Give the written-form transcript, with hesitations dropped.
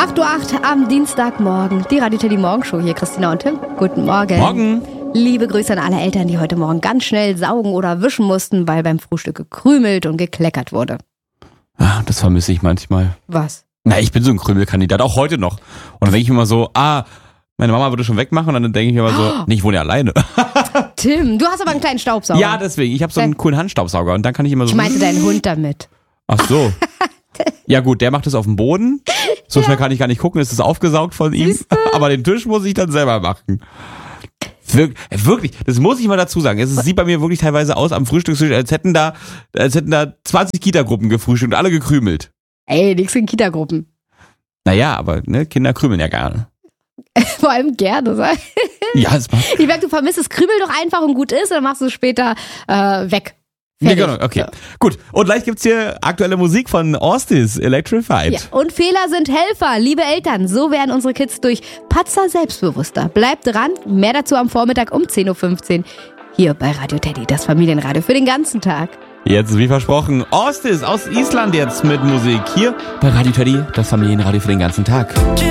8:08 Uhr am Dienstagmorgen. Die Radio Teddy Morgenshow hier, Christina und Tim. Guten Morgen. Morgen. Liebe Grüße an alle Eltern, die heute Morgen ganz schnell saugen oder wischen mussten, weil beim Frühstück gekrümelt und gekleckert wurde. Das vermisse ich manchmal. Was? Na, ich bin so ein Krümelkandidat, auch heute noch. Und dann denke ich mir immer so, meine Mama würde schon wegmachen und dann denke ich mir immer so, nee, ich wohne ja alleine. Tim, du hast aber einen kleinen Staubsauger. Ja, deswegen. Ich habe so einen coolen Handstaubsauger und dann kann ich immer so... Ich meinte deinen Hund damit. Ach so. Ja gut, der macht es auf dem Boden. So schnell kann ich gar nicht gucken, es ist aufgesaugt von ihm. Aber den Tisch muss ich dann selber machen. Wirklich, das muss ich mal dazu sagen. Es sieht bei mir wirklich teilweise aus am Frühstückstisch, als hätten da 20 Kita-Gruppen gefrühstückt und alle gekrümelt. Ey, nix in Kitagruppen. Naja, aber Kinder krümeln ja gerne. Vor allem gerne, sag. Ja, es macht... Ich merke, du vermisst es. Krümel doch einfach und gut ist, dann machst du es später weg. Ja, genau, okay. Ja. Gut, und gleich gibt's hier aktuelle Musik von Ostis, Electrified. Ja. Und Fehler sind Helfer, liebe Eltern. So werden unsere Kids durch Patzer selbstbewusster. Bleibt dran, mehr dazu am Vormittag um 10:15 Uhr. Hier bei Radio Teddy, das Familienradio für den ganzen Tag. Jetzt, wie versprochen, Ostis aus Island jetzt mit Musik. Hier bei Radio Teddy, das Familienradio für den ganzen Tag.